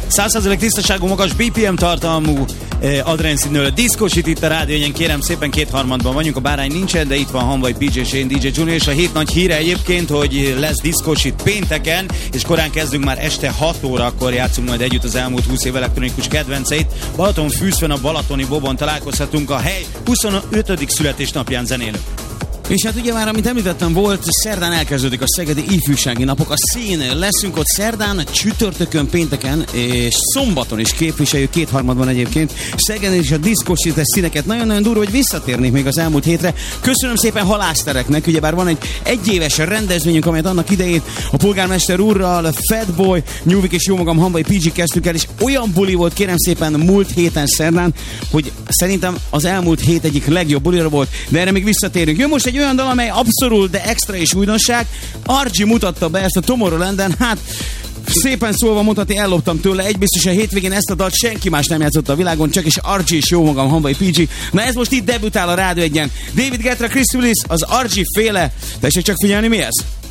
100% tisztaságú, magas BPM tartalmú adrenszínől diszkosít itt a rádiónyen, kérem szépen 2/3-ban vagyunk, a bárány nincsen, de itt van Hanvai, PJ, és én, DJ Junior, és a hét nagy híre egyébként, hogy lesz diszkosít pénteken, és korán kezdünk, már este 6 órakor játszunk majd együtt az elmúlt 20 év elektronikus kedvenceit. Balatonfürdőn a Balatoni Bobon találkozhatunk, a hely 25. születésnapján zenélő. És hát ugye már, amit említettem, volt, szerdán elkezdődik a Szegedi Ifjúsági Napok. A szín leszünk ott szerdán, csütörtökön, pénteken és szombaton is képviseljük 2/3-ban egyébként. Szegeden is a diszkosítes színeket. Nagyon-nagyon durva, hogy visszatérnék még az elmúlt hétre. Köszönöm szépen halásztereknek, ugyebár van egy egyéves rendezvényünk, amelyet annak idején a polgármester úrral, Fatboy, Nyúvik és jó magam Hanvai PG kezdtük el, és olyan buli volt, kérem szépen, múlt héten szerdán, hogy szerintem az elmúlt hét egyik legjobb bulira volt, de erre még visszatérünk. Jön most egy olyan dal, amely abszolút, de extra és újdonság. RG mutatta be ezt a Tomorrowlanden, hát szépen szólva mondhatni, elloptam tőle. Egy biztos, a hétvégén ezt a dalt senki más nem játszott a világon, csak is RG és jó magam Hanvai PG. Na ez most itt debütál a Rádió 1-en. David Guetta, Chris Willis, az RG féle. Tessék csak figyelni, mi ez?